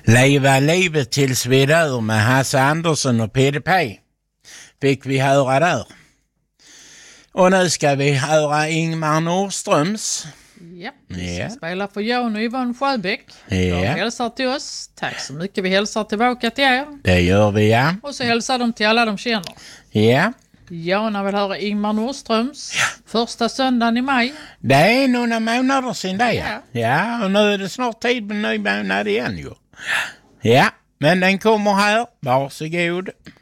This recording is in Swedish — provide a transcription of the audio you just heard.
Leva livet tills vi dör med Hasse Andersson och PDP fick vi höra där. Och nu ska vi höra Ingmar Nordströms. Ja, som spelar för Jan och Yvonne Sjöbäck. De hälsar till oss. Tack så mycket, vi hälsar tillbaka till er. Det gör vi, ja. Och så hälsar de till alla de känner. Ja. Jana vill höra Ingmar Nordströms. Första söndagen i maj. Det är några månader sedan det. Ja, och nu är det snart tid med ny månad igen ju. Ja, men den kommer här. Varsågod.